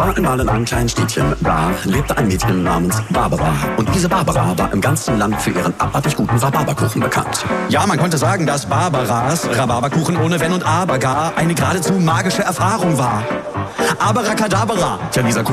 war einmal in einem kleinen Städtchen, da lebte ein Mädchen namens Barbara. Und diese Barbara war im ganzen Land für ihren abartig guten Rhabarberkuchen bekannt. Ja, man konnte sagen, dass Barbaras Rhabarberkuchen ohne Wenn und Aber gar eine geradezu magische Erfahrung war. Abracadabra! Tja, dieser Kuchen